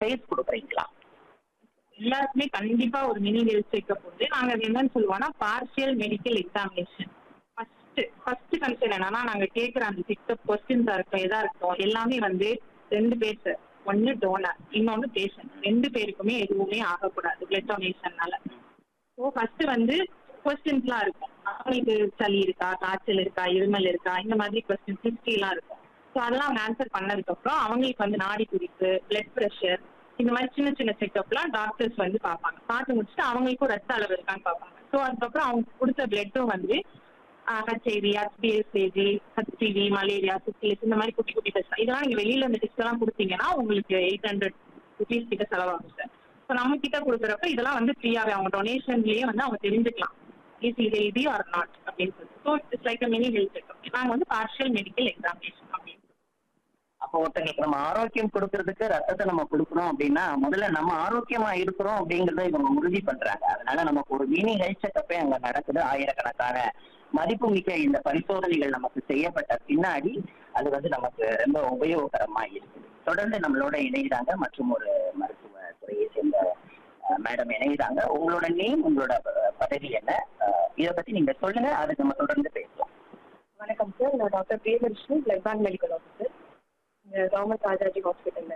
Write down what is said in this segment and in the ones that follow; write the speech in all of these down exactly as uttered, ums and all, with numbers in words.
Space கொடுக்குறீங்களா? எல்லாருக்குமே கண்டிப்பா ஒரு மினி ஹெல்த் செக்அப் உண்டு. நாங்க அது என்னன்னு சொல்லுவோம்னா partial medical examination. First first concern என்னன்னா நாங்க கேட்குற அந்த செக்அப் கொஸ்டின்ஸா இருக்கட்டும் எதா இருக்கட்டும் எல்லாமே வந்து ரெண்டு பேர் சார். ஒன்னு டோனர், இன்னொன்னு பேஷண்ட். ரெண்டு பேருக்குமே எதுவுமே ஆகக்கூடாது பிளட் டொனேஷன்னால. ஸோ ஃபர்ஸ்ட் வந்து கொஸ்டின்ஸ்லாம் இருக்கும். அவங்களுக்கு சளி இருக்கா, காய்ச்சல் இருக்கா, இருமல் இருக்கா, இந்த மாதிரி கொஸ்டின்ஸ் ஹிஸ்ட்ரிலாம் இருக்கும். ஸோ அதெல்லாம் அவங்க ஆன்சர் பண்ணதுக்கு அப்புறம் அவங்களுக்கு வந்து நாடி துடிப்பு, பிளட் ப்ரெஷர், இந்த மாதிரி சின்ன சின்ன செக்அப்லாம் டாக்டர்ஸ் வந்து பார்ப்பாங்க. பார்த்து முடிச்சுட்டு அவங்களுக்கும் ரத்த அளவு இருக்கான்னு பார்ப்பாங்க. ஸோ அதுக்கப்புறம் அவங்க கொடுத்த பிளட்டும் வந்து ஹெச்ஐவி, ஹெச்பிஎஸ்ஏஜி, ஹெச்டிவி, மலேரியா, சிஃபிலிஸ் இந்த மாதிரி குட்டி குட்டி டெஸ்ட். இதெல்லாம் நீங்க வெளியில இந்த டெஸ்ட் எல்லாம் கொடுத்தீங்கன்னா உங்களுக்கு எயிட் ஹண்ட்ரட் ருபீஸ் கிட்ட செலவாகும் சார். ஸோ நம்ம கிட்ட கொடுக்குறப்ப இதெல்லாம் வந்து ஃப்ரீயாவே அவங்க டொனேஷன்லயே வந்து அவங்க தெரிஞ்சுக்கலாம் இஸ் இது இது ஆர் நாட் அப்படின்னு சொல்லி. So it's like mini health checkup. நாங்கள் வந்து பார்ஷியல் மெடிக்கல் எக்ஸாமினேஷன் அப்படின்னு. அப்போ ஒருத்தங்களுக்கு நம்ம ஆரோக்கியம் கொடுக்கறதுக்கு ரத்தத்தை நம்ம கொடுக்கணும் அப்படின்னா முதல்ல நம்ம ஆரோக்கியமா இருக்கிறோம் அப்படிங்கறத இவங்க உறுதி பண்றாங்க. அதனால நமக்கு ஒரு மினி ஹெல்த் செக்கப்பே அங்க நடக்குது. ஆயிரக்கணக்கான மதிப்புமிக்க இந்த பரிசோதனைகள் நமக்கு செய்யப்பட்ட பின்னாடி அது வந்து நமக்கு ரொம்ப உபயோககரமா இருக்குது. தொடர்ந்து நம்மளோட இணைகிறாங்க மற்றும் ஒரு மருத்துவ துறையை சேர்ந்த மேடம் இணைகிறாங்க. உங்களோட நேம், உங்களோட பதவி என்ன, இதை பத்தி நீங்க சொல்லுங்க, அதுக்கு நம்ம தொடர்ந்து பேசலாம். வணக்கம் சார், நான் doctor Priyadarshini, blood bank medical officer, government Rajaji ஹாஸ்பிட்டல்ல.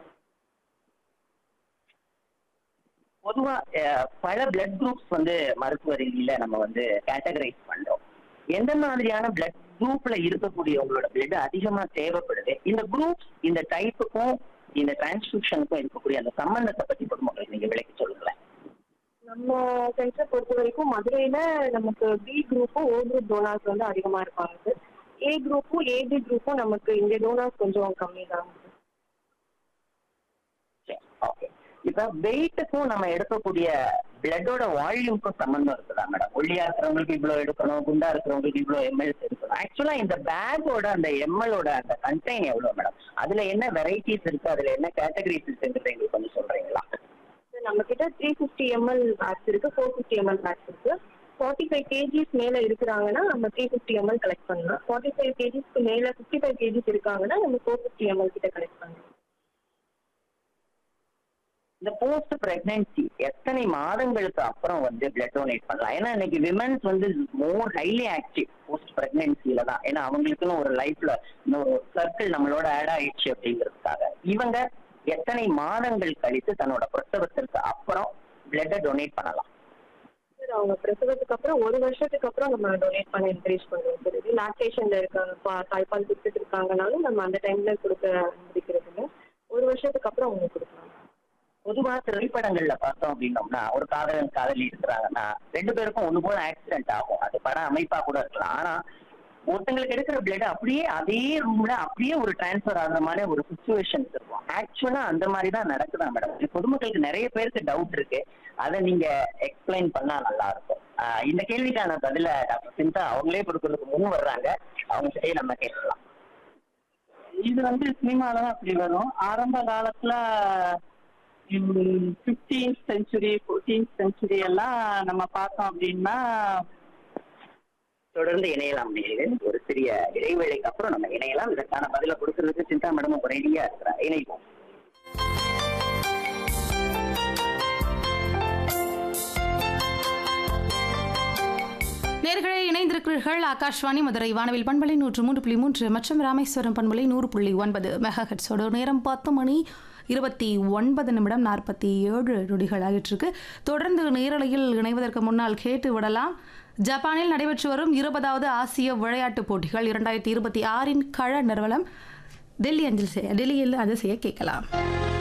பொதுவா பல பிளட் குரூப்ஸ் வந்து மருத்துவ ரீதியில நம்ம வந்து கேட்டகரைஸ் பண்றோம். எந்த மாதிரியான பிளட் குரூப்ல இருக்கக்கூடிய உங்களோட பிளட் அதிகமா தேவைப்படுது? இந்த குரூப்ஸ், இந்த டைப்புக்கும் இந்த டிரான்ஸ்ஃபியூஷனுக்கும் இருக்கக்கூடிய அந்த சம்பந்தத்தை பத்தி பொதுமக்களுக்கு நீங்க விளக்கி சொல்லுங்களேன். நம்ம சென்டரை பொறுத்த வரைக்கும் மதுரையில நமக்கு பி குரூப்பும் ஓ குரூப் டோனார்ஸ் வந்து அதிகமா இருப்பாங்க சார். ஏ குரூப்பும் ஏபி குரூப்பும் நமக்கு இங்க டோனார்ஸ் கொஞ்சம் கம்மி தான். ஓகே, இப்ப வெயிட்டுக்கும் நம்ம எடுக்கக்கூடிய பிளட்டோட வால்யூம்க்கும் சம்பந்தம் இருக்குதா மேடம்? ஒல்லியா இருக்கிறவங்களுக்கு இவ்வளவு எடுக்கணும், குண்டா இருக்கிறவங்களுக்கு இவ்வளவு எம்எல்ஸ் எடுக்கணும். ஆக்சுவலா இந்த பேக்கோட அந்த எம்எலோட அந்த கண்டெயின் எவ்வளவு மேடம்? அதுல என்ன வெரைட்டிஸ் இருக்கு, அதுல என்ன கேட்டகரிஸ் இருக்குன்றது எங்களுக்கு கொஞ்சம் சொல்றீங்களா? நம்ம கிட்ட த்ரீ ஃபிஃப்டி எம்எல் பேக்ஸ் இருக்கு, ஃபோர் ஃபிஃப்டி எம்எல் பேக்ஸ் இருக்கு. ஃபார்ட்டி ஃபைவ் கேஜிஸ் மேல இருக்கிறாங்கன்னா நம்ம த்ரீ ஃபிஃப்டி எம்எல் கலெக்ட் பண்ணலாம். ஃபார்ட்டி ஃபைவ் கேஜிஸ்க்கு மேல ஃபிஃப்டி ஃபைவ் கேஜிஸ் இருக்காங்கன்னா நம்ம ஃபோர் ஃபிஃப்டி எம்எல் கிட்ட கலெக்ட் பண்ணலாம். இந்த போஸ்ட் பிரெக்னன்சி எத்தனை மாதங்களுக்கு அப்புறம் வந்து பிளட் டொனேட் பண்ணலாம்? ஏன்னா இன்னைக்கு விமென்ஸ் வந்து மோர் ஹைலி ஆக்டிவ் போஸ்ட் பிரெக்னன்சில தான். ஏன்னா அவங்களுக்குன்னு ஒரு லைஃப்ல இன்னொரு சர்க்கிள் நம்மளோட ஆட் ஆயிடுச்சு அப்படிங்கிறதுக்காக இவங்க எத்தனை மாதங்கள் கழித்து தன்னோட பிரசவத்திற்கு அப்புறம் பிளட்டை டொனேட் பண்ணலாம்? அவங்க பிரசவத்துக்கு அப்புறம் ஒரு வருஷத்துக்கு அப்புறம் நம்ம டொனேட் பண்ண என்கரேஜ் பண்ணுவோம் சார். இது லாக்டேஷன்ல இருக்காங்க, தாய்ப்பால் கொடுத்துட்டு இருக்காங்கனாலும் நம்ம அந்த டைம்ல கொடுக்க அனுமதிக்கிறதுல ஒரு வருஷத்துக்கு அப்புறம் அவங்க கொடுக்கலாம். பொதுவா திரைப்படங்கள்ல பார்த்தோம் அப்படின்னோம்னா ஒரு காதலன் காதலி இருக்கிறாங்கன்னா ரெண்டு பேருக்கும் ஒண்ணு போல ஆக்சிடென்ட் ஆகும். அது பட அமைப்பா கூட இருக்கலாம். ஆனா ஒருத்தங்களுக்கு எடுக்கிற பிளட் அப்படியே அதே ரூம்ல அப்படியே ஒரு டிரான்ஸ்பர் ஆகுற மாதிரி ஒரு சிச்சுவேஷன் இருக்கும். ஆக்சுவலா அந்த மாதிரி தான் நடக்குதா மேடம்? பொதுமக்களுக்கு நிறைய பேருக்கு டவுட் இருக்கு, அதை நீங்க எக்ஸ்பிளைன் பண்ணா நல்லா இருக்கும். இந்த கேள்விக்கான பதில டாக்டர் சிந்தா அவங்களே கொடுக்கறதுக்கு முன் வர்றாங்க, அவங்க கிட்டே நம்ம கேட்கலாம். இது வந்து சினிமாலதான் அப்படி வரும். ஆரம்ப காலத்துல பிப்டீன்த் செஞ்சுரி ஃபோர்டீன்த் செஞ்சுரி எல்லாம் நம்ம பார்த்தோம் அப்படின்னா தொடர்ந்து இணையலாம். ஒரு சிறிய இடைவேளைக்கு அப்புறம் நம்ம இணையலாம். இதற்கான பதில கொடுக்கறதுக்கு சிந்தா மேடம் ஒரு ரெடியா இருக்கிறார். இணைப்போம். நேர்களை இணைந்திருக்கிறீர்கள் ஆகாஷ்வாணி மதுரை வானவில் பண்பலை நூற்று மூன்று புள்ளி மூன்று மற்றும் ராமேஸ்வரம் பண்பலை நூறு புள்ளி ஒன்பது மெகா ஹெட்ஸோட நேரம் பத்து மணி இருபத்தி ஒன்பது நிமிடம் நாற்பத்தி ஏழு நொடிகள் ஆகிட்டிருக்கு. தொடர்ந்து நேரலையில் இணைவதற்கு முன்னால் கேட்டு விடலாம். ஜப்பானில் நடைபெற்று வரும் இருபதாவது ஆசிய விளையாட்டுப் போட்டிகள் இரண்டாயிரத்தி இருபத்தி ஆறின் கள நிறுவனம் டெல்லி அஞ்சல் செய்ய டெல்லியில் அது செய்ய கேட்கலாம்.